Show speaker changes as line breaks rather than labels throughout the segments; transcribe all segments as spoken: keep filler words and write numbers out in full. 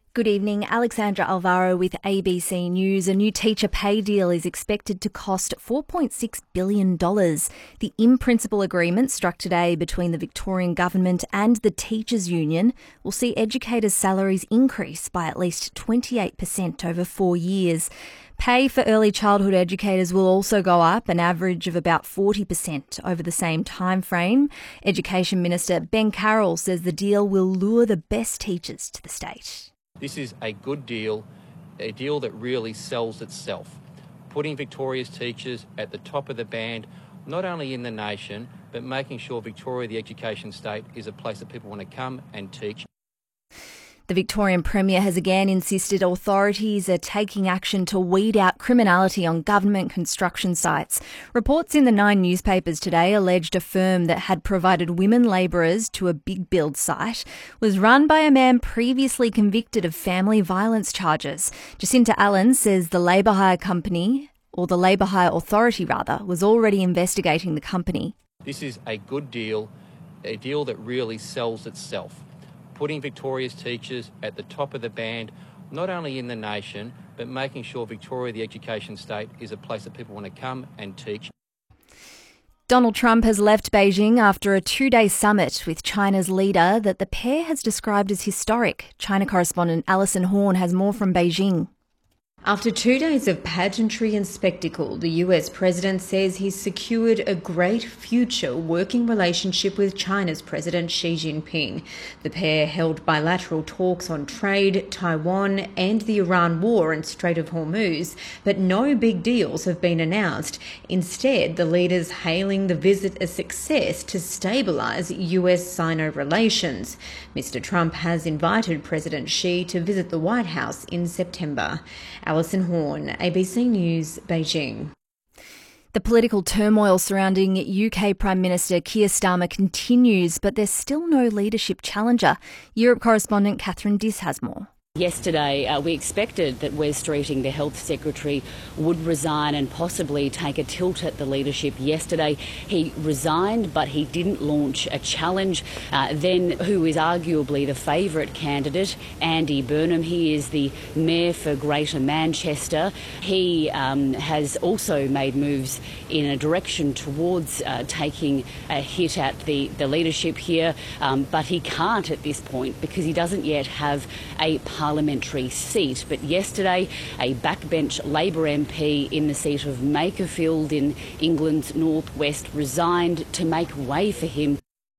Good evening. Alexandra Alvaro with A B C News. A new teacher pay deal is expected to cost four point six billion dollars. The in-principle agreement struck today between the Victorian Government and the Teachers Union will see educators' salaries increase by at least twenty-eight percent over four years. Pay for early childhood educators will also go up, an average of about forty percent over the same time frame. Education Minister Ben Carroll says the deal will lure the best teachers to the state.
This is a good deal, a deal that really sells itself, putting Victoria's teachers at the top of the band, not only in the nation, but making sure Victoria, the education state, is a place that people want to come and teach.
The Victorian Premier has again insisted authorities are taking action to weed out criminality on government construction sites. Reports in the Nine newspapers today alleged a firm that had provided women labourers to a big build site was run by a man previously convicted of family violence charges. Jacinta Allen says the labour hire company, or the labour hire authority rather, was already investigating the company.
This is a good deal, a deal that really sells itself, putting Victoria's teachers at the top of the band, not only in the nation, but making sure Victoria, the education state, is a place that people want to come and teach.
Donald Trump has left Beijing after a two-day summit with China's leader that the pair has described as historic. China correspondent Alison Horne has more from Beijing.
After two days of pageantry and spectacle, the U S president says he's secured a great future working relationship with China's President Xi Jinping. The pair held bilateral talks on trade, Taiwan and the Iran war and Strait of Hormuz, but no big deals have been announced. Instead, the leaders hailing the visit a success to stabilise U S-Sino relations. Mister Trump has invited President Xi to visit the White House in September. Alison Horne, A B C News, Beijing.
The political turmoil surrounding U K Prime Minister Keir Starmer continues, but there's still no leadership challenger. Europe correspondent Catherine Diss has more.
Yesterday, uh, we expected that Wes Streeting, the Health Secretary, would resign and possibly take a tilt at the leadership. Yesterday, he resigned, but he didn't launch a challenge. Uh, then, who is arguably the favourite candidate, Andy Burnham. He is the Mayor for Greater Manchester. He um, has also made moves in a direction towards uh, taking a hit at the, the leadership here, um, but he can't at this point because he doesn't yet have a parliamentary seat. But yesterday, a backbench Labor M P in the seat of Makerfield in England's northwest resigned to make way for him.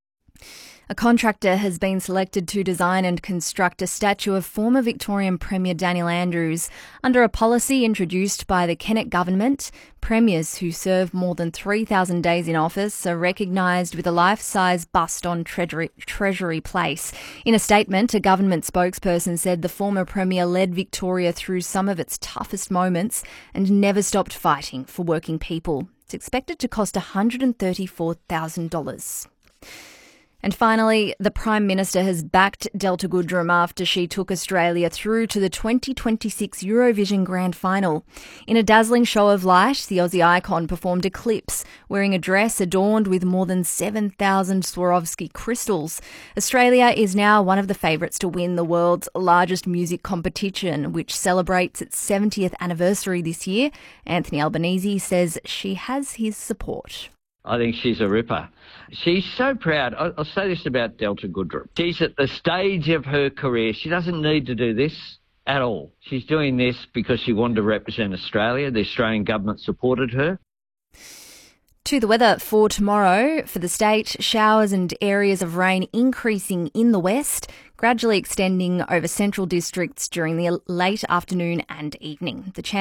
A contractor has been selected to design and construct a statue of former Victorian Premier Daniel Andrews. Under a policy introduced by the Kennett government, premiers who serve more than three thousand days in office are recognised with a life-size bust on Treasury, Treasury Place. In a statement, a government spokesperson said the former Premier led Victoria through some of its toughest moments and never stopped fighting for working people. It's expected to cost one hundred thirty-four thousand dollars. And finally, the Prime Minister has backed Delta Goodrem after she took Australia through to the twenty twenty-six Eurovision Grand Final. In a dazzling show of light, the Aussie icon performed Eclipse, wearing a dress adorned with more than seven thousand Swarovski crystals. Australia is now one of the favourites to win the world's largest music competition, which celebrates its seventieth anniversary this year. Anthony Albanese says she has his support.
I think she's a ripper. She's so proud. I'll say this about Delta Goodrem. She's at the stage of her career. She doesn't need to do this at all. She's doing this because she wanted to represent Australia. The Australian government supported her.
To the weather for tomorrow. For the state, showers and areas of rain increasing in the west, gradually extending over central districts during the late afternoon and evening. The chance